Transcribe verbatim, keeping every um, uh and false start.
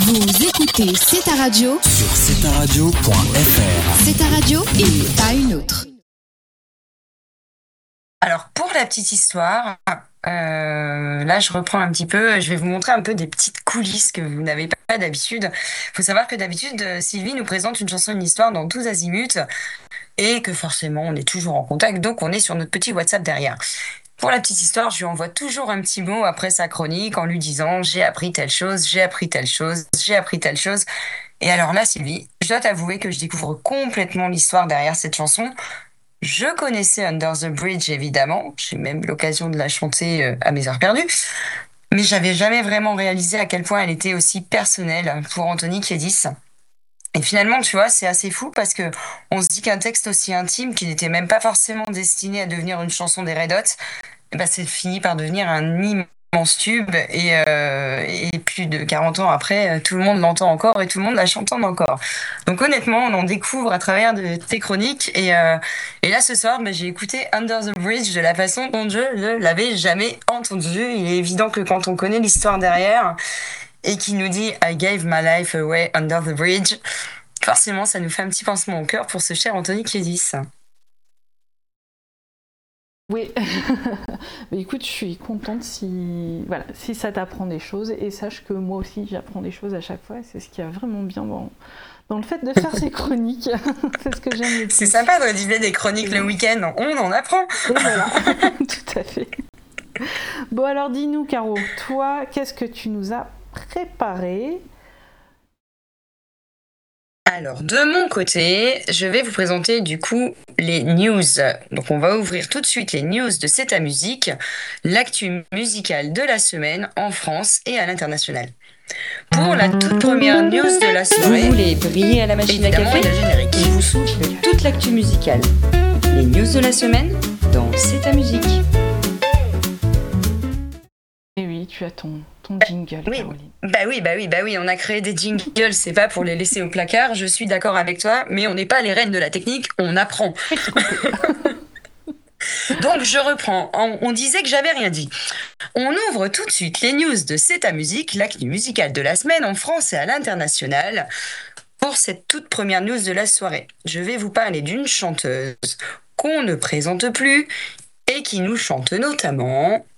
Vous écoutez C'est ta radio sur c'est ta radio point f r. C'est ta radio et pas une autre. Alors, pour la petite histoire, euh, là, je reprends un petit peu. Je vais vous montrer un peu des petites coulisses que vous n'avez pas d'habitude. Il faut savoir que d'habitude, Sylvie nous présente une chanson, une histoire dans tous azimuts et que forcément, on est toujours en contact. Donc, on est sur notre petit WhatsApp derrière. Pour la petite histoire, je lui envoie toujours un petit mot après sa chronique en lui disant « J'ai appris telle chose, j'ai appris telle chose, j'ai appris telle chose ». Et alors là, Sylvie, je dois t'avouer que je découvre complètement l'histoire derrière cette chanson. Je connaissais Under the Bridge, évidemment. J'ai même eu l'occasion de la chanter à mes heures perdues. Mais j'avais jamais vraiment réalisé à quel point elle était aussi personnelle pour Anthony Kiedis. Et finalement, tu vois, c'est assez fou parce que on se dit qu'un texte aussi intime, qui n'était même pas forcément destiné à devenir une chanson des Red Hot, eh ben, c'est fini par devenir un immense tube. Et, euh, et plus de quarante ans après, tout le monde l'entend encore et tout le monde la chante encore. Donc honnêtement, on en découvre à travers de tes chroniques. Et, euh, et là, ce soir, ben, j'ai écouté Under the Bridge de la façon dont je ne l'avais jamais entendu. Il est évident que quand on connaît l'histoire derrière et qui nous dit « I gave my life away under the bridge », forcément, ça nous fait un petit pincement au cœur pour ce cher Anthony Kiedis. Oui, mais écoute, je suis contente si, voilà, si ça t'apprend des choses, et sache que moi aussi j'apprends des choses à chaque fois, et c'est ce qui est vraiment bien dans, dans le fait de faire ces chroniques. C'est ce que j'aime le plus. C'est sympa de rédiger des chroniques le week-end, on en apprend. Et voilà, tout à fait. Bon alors dis-nous Caro, toi, qu'est-ce que tu nous as préparé ? Alors, de mon côté, je vais vous présenter du coup les news. Donc, on va ouvrir tout de suite les news de C'est ta musique, l'actu musicale de la semaine en France et à l'international. Pour la toute première news de la soirée, vous voulez briller à la machine à café ? On vous souffle toute l'actu musicale. Les news de la semaine dans C'est ta musique. Et oui, tu as ton, ton jingle, oui. Caroline. Bah oui, bah oui, bah oui, on a créé des jingles, c'est pas pour les laisser au placard, je suis d'accord avec toi, mais on n'est pas les reines de la technique, on apprend. Donc je reprends, on, on disait que j'avais rien dit. On ouvre tout de suite les news de C'est ta musique, l'actu musicale de la semaine en France et à l'international. Pour cette toute première news de la soirée, je vais vous parler d'une chanteuse qu'on ne présente plus et qui nous chante notamment